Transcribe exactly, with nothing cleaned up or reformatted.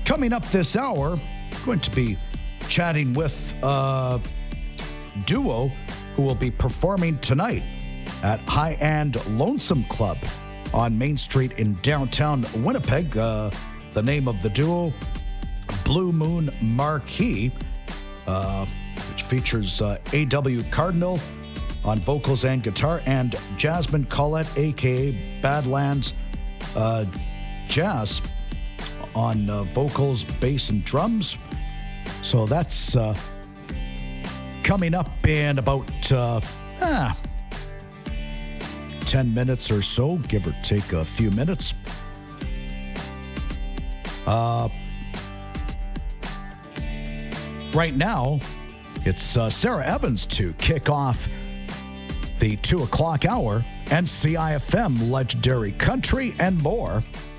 Coming up this hour, going to be chatting with a duo who will be performing tonight at High End Lonesome Club on Main Street in downtown Winnipeg. Uh, the name of the duo, Blue Moon Marquee, uh, which features uh, A W Cardinal on vocals and guitar, and Jasmine Collette, a k a. Badlands uh, Jazz, on uh, vocals, bass, and drums. So that's uh, coming up in about uh, ah, ten minutes or so, give or take a few minutes. Uh, right now, it's uh, Sarah Evans to kick off the two o'clock hour, N C I F M, Legendary Country, and more.